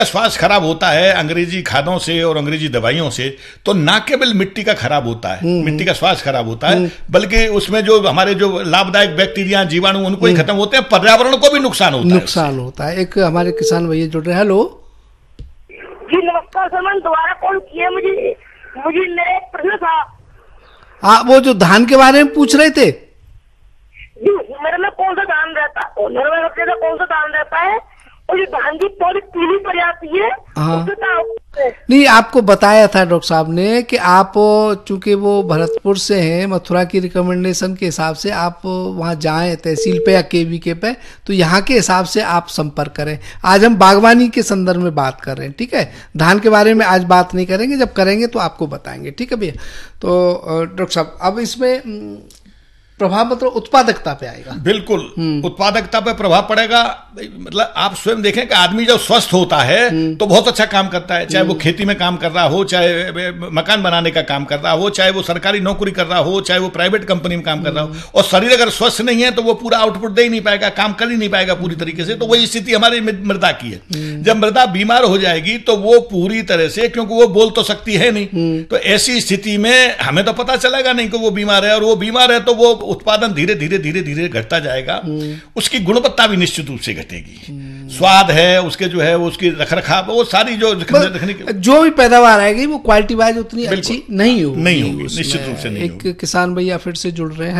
स्वास्थ्य खराब होता है अंग्रेजी खादों से और अंग्रेजी दवाइयों से, तो ना केवल मिट्टी का खराब होता है, मिट्टी का स्वास्थ्य खराब होता है, बल्कि उसमें जो हमारे जो लाभदायक बैक्टीरिया जीवाणु उनको ही खत्म होते हैं, पर्यावरण को भी नुकसान होता है। एक हमारे किसान भैया जुड़ रहे हैं। हेलो जी नमस्कार सर, मैंने दोबारा कॉल किया। मुझे मेरा एक प्रश्न था। हाँ, वो जो धान के बारे में पूछ रहे थे। जी मेरे में कौन सा धान रहता है, मेरे में सबसे ज्यादा कौन सा धान रहता है, और ये धान की पौधी पीली पड़ जाती है। हाँ नहीं, आपको बताया था डॉक्टर साहब ने कि आप चूंकि वो भरतपुर से हैं, मथुरा की रिकमेंडेशन के हिसाब से आप वहाँ जाएं तहसील पे या केवीके पे, तो यहाँ के हिसाब से आप संपर्क करें। आज हम बागवानी के संदर्भ में बात कर रहे हैं, ठीक है। धान के बारे में आज बात नहीं करेंगे, जब करेंगे तो आपको बताएंगे, ठीक है भैया। तो डॉक्टर साहब अब इसमें प्रभाव मतलब उत्पादकता पे आएगा। बिल्कुल उत्पादकता पे प्रभाव पड़ेगा। मतलब आप स्वयं देखें कि आदमी जब स्वस्थ होता है तो बहुत अच्छा काम करता है, चाहे वो खेती में काम कर रहा हो, चाहे मकान बनाने का काम कर रहा हो, चाहे वो सरकारी नौकरी कर रहा हो, चाहे वो प्राइवेट कंपनी में काम कर रहा हो। और शरीर अगर स्वस्थ नहीं है तो वो पूरा आउटपुट दे ही नहीं पाएगा, काम कर ही नहीं पाएगा पूरी तरीके से। तो वही स्थिति हमारी मृदा की है। जब मृदा बीमार हो जाएगी तो वो पूरी तरह से, क्योंकि वो बोल तो सकती है नहीं, तो ऐसी स्थिति में हमें तो पता चलेगा नहीं कि वो बीमार है, और वो बीमार है तो वो उत्पादन धीरे धीरे धीरे धीरे घटता जाएगा। उसकी गुणवत्ता भी निश्चित रूप से घटेगी। स्वाद है उसके, जो है वो उसकी रखरखाव, वो सारी जो रखने की जो भी पैदावार आएगी वो क्वालिटी वाइज उतनी अच्छी नहीं होगी, निश्चित रूप से नहीं होगी। एक किसान भैया फिर से जुड़ रहे हैं।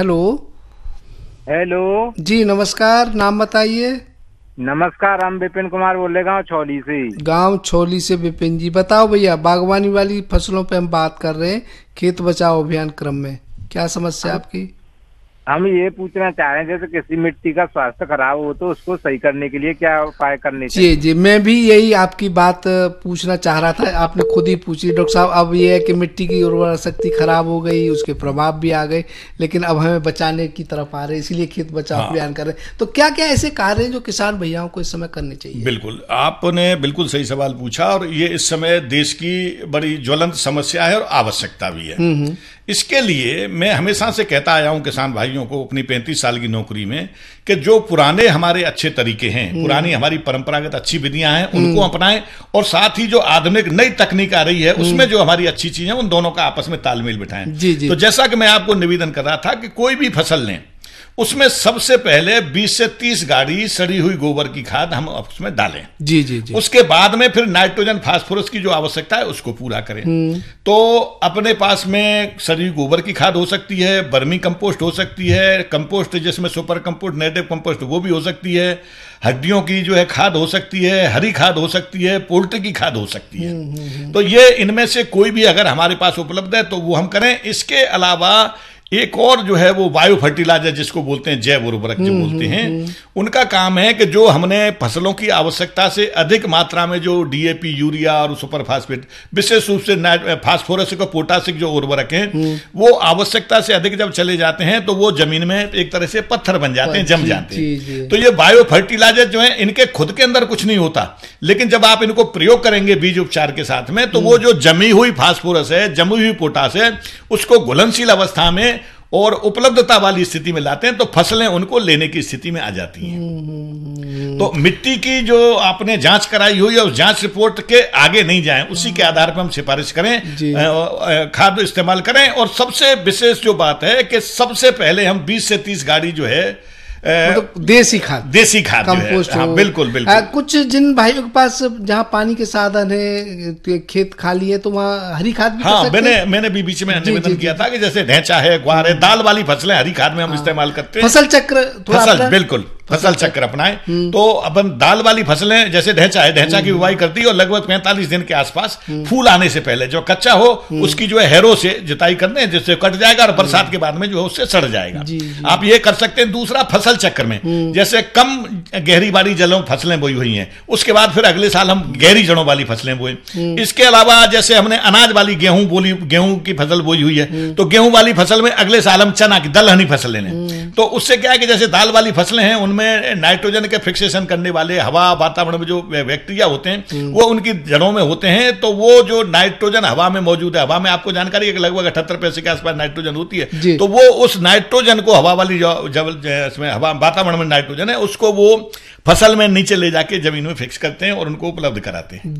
हेलो जी नमस्कार, नाम बताइए। नमस्कार, हम विपिन कुमार बोल रहे गाँव छोली से। गांव छोली से विपिन जी, बताओ भैया, बागवानी वाली फसलों पे हम बात कर रहे हैं खेत बचाओ अभियान क्रम में, क्या समस्या आपकी? हम ये पूछना चाह रहे हैं, जैसे किसी मिट्टी का स्वास्थ्य खराब हो तो उसको सही करने के लिए क्या उपाय करने चाहिए? जी, मैं भी यही आपकी बात पूछना चाह रहा था, आपने खुद ही पूछी डॉक्टर साहब। अब ये है कि मिट्टी की उर्वरा शक्ति खराब हो गई, उसके प्रभाव भी आ गए, लेकिन अब हमें बचाने की तरफ आ रहे, इसीलिए खेत बचाओ अभियान कर रहे हैं। तो क्या क्या ऐसे कार्य हैं जो किसान भैयाओं को इस समय करने चाहिए? बिल्कुल, आपने बिल्कुल सही सवाल पूछा, और ये इस समय देश की बड़ी ज्वलंत समस्या है और आवश्यकता भी है। इसके लिए मैं हमेशा से कहता आया हूं किसान भाइयों को अपनी 35 साल की नौकरी में, कि जो पुराने हमारे अच्छे तरीके हैं, पुरानी हमारी परंपरागत अच्छी विधियां हैं, उनको अपनाएं, और साथ ही जो आधुनिक नई तकनीक आ रही है उसमें जो हमारी अच्छी चीजें, उन दोनों का आपस में तालमेल बिठाएं। तो जैसा कि मैं आपको निवेदन कर रहा था कि कोई भी फसल लें, उसमें सबसे पहले 20 से 30 गाड़ी सड़ी हुई गोबर की खाद हम उसमें डालें। जी। उसके बाद में फिर नाइट्रोजन फास्फोरस की जो आवश्यकता है उसको पूरा करें। तो अपने पास में सड़ी हुई गोबर की खाद हो सकती है, बर्मी कंपोस्ट हो सकती है, कंपोस्ट जिसमें सुपर कंपोस्ट, नेटिव कंपोस्ट वो भी हो सकती है, हड्डियों की जो है खाद हो सकती है, हरी खाद हो सकती है, पोल्ट्री की खाद हो सकती है। तो ये इनमें से कोई भी अगर हमारे पास उपलब्ध है तो वो हम करें। इसके अलावा एक और जो है वो बायो फर्टिलाइजर जिसको बोलते हैं, जैव उर्वरक जो बोलते हैं, उनका काम है कि जो हमने फसलों की आवश्यकता से अधिक मात्रा में जो डीएपी, यूरिया और सुपर फास्फेट, विशेष रूप से फास्फोरस और पोटासिक जो उर्वरक हैं, वो आवश्यकता से अधिक जब चले जाते हैं तो वो जमीन में एक तरह से पत्थर बन जाते हैं, जम जाते हैं। तो ये बायो फर्टिलाइजर जो है, इनके खुद के अंदर कुछ नहीं होता, लेकिन जब आप इनको प्रयोग करेंगे बीज उपचार के साथ में, तो वो जो जमी हुई फास्फोरस है, जमी हुई पोटास है, उसको घुलनशील अवस्था में और उपलब्धता वाली स्थिति में लाते हैं, तो फसलें उनको लेने की स्थिति में आ जाती हैं। तो मिट्टी की जो आपने जांच कराई हुई है, उस जांच रिपोर्ट के आगे नहीं जाएं, उसी के आधार पर हम सिफारिश करें, खाद इस्तेमाल करें। और सबसे विशेष जो बात है कि सबसे पहले हम 20 से 30 गाड़ी जो है मतलब देसी खाद कंपोस्ट, हाँ, बिल्कुल। कुछ जिन भाइयों के पास जहाँ पानी के साधन है, खेत खाली है, तो वहाँ हरी खाद भी कर सकते हैं। मैंने भी बीच में निवेदन किया था कि जैसे ढैंचा है, ग्वार है, दाल वाली फसलें हरी खाद में हम इस्तेमाल करते हैं। फसल चक्र बिल्कुल फसल चक्र अपनाएं। तो अपन दाल वाली फसलें, जैसे ढैंचा है, ढैंचा की बुवाई करती है और लगभग 45 दिन के आसपास फूल आने से पहले जो कच्चा हो उसकी जो है हैरो से जुताई कर दें, जिससे कट जाएगा और बरसात के बाद में जो है उससे सड़ जाएगा। आप ये कर सकते हैं। दूसरा, फसल चक्र में जैसे कम गहरी वाली जड़ों फसलें बोई हुई हैं, उसके बाद फिर अगले साल हम गहरी जड़ों वाली फसलें बोए। इसके अलावा जैसे हमने अनाज वाली गेहूं की फसल बोई हुई है, तो गेहूं वाली फसल में अगले साल हम चना की दलहनी फसल लें। तो उससे क्या है कि जैसे दाल वाली फसलें हैं उनमें में नाइट्रोजन के फिक्सेशन करने वाले हवा वातावरण में जो बैक्टीरिया होते हैं वो उनकी जड़ों में होते हैं। तो वो जो नाइट्रोजन हवा में मौजूद है, हवा में आपको जानकारी है कि लगभग 78% के आसपास नाइट्रोजन होती है, तो वो उस नाइट्रोजन को हवा वाली इसमें हवा वातावरण में नाइट्रोजन है उसको वो फसल में नीचे ले जाके जमीन में फिक्स करते हैं और उनको उपलब्ध कराते हैं।